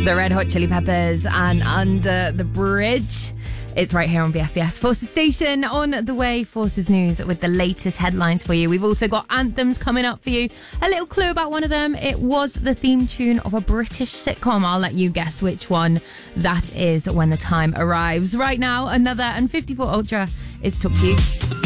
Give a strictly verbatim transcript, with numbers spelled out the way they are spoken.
The Red Hot Chili Peppers and Under the Bridge. It's right here on B F B S Forces Station. On the way, Forces News with the latest headlines for you. We've also got anthems coming up for you. A little clue about one of them. It was the theme tune of a British sitcom. I'll let you guess which one that is when the time arrives. Right now, another and fifty-four Ultra. It's Talk to You.